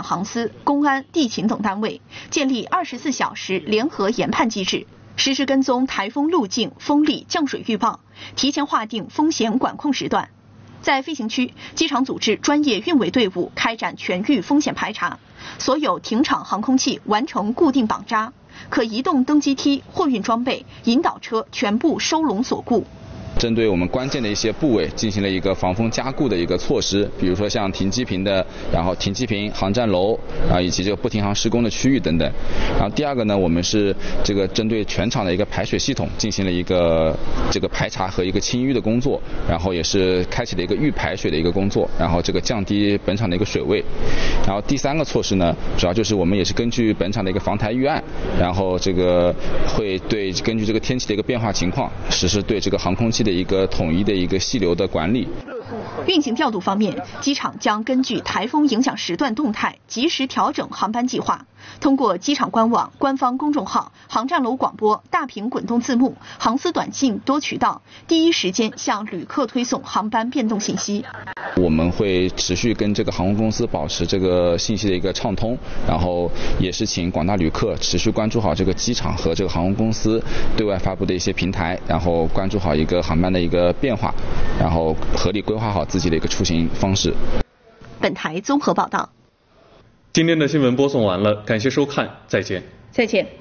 场航司、公安、地勤等单位建立24小时联合研判机制，实时跟踪台风路径、风力、降水预报，提前划定风险管控时段。在飞行区，机场组织专业运维队伍开展全域风险排查，所有停场航空器完成固定绑扎，可移动登机梯、货运装备、引导车全部收拢锁固。 针对我们关键的一些部位进行了一个防风加固的一个措施，比如说像停机坪的，然后停机坪、航站楼以及这个不停航施工的区域等等。然后第二个呢，我们是这个针对全场的一个排水系统进行了一个这个排查和一个清淤的工作，然后也是开启了一个预排水的一个工作，然后这个降低本场的一个水位。然后第三个措施呢，主要就是我们也是根据本场的一个防台预案，然后这个会根据这个天气的一个变化情况，实施对这个航空器的一个统一的一个细流的管理。 运行调度方面，机场将根据台风影响时段动态，及时调整航班计划。通过机场官网、官方公众号、航站楼广播、大屏滚动字幕、航司短信多渠道，第一时间向旅客推送航班变动信息。 我们会持续跟这个航空公司保持这个信息的一个畅通，然后也是请广大旅客持续关注好这个机场和这个航空公司对外发布的一些平台，然后关注好一个航班的一个变化，然后合理规划好自己的一个出行方式。 本台综合报道。 今天的新闻播送完了，感谢收看，再见。 再见。